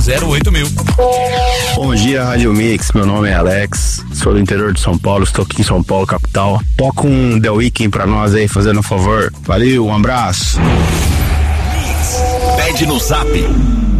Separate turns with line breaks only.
0800.
Bom dia, Rádio Mix, meu nome é Alex, sou do interior de São Paulo, estou aqui em São Paulo, capital. Toca um The Weeknd pra nós aí, fazendo um favor. Valeu, um abraço.
Pede no Zap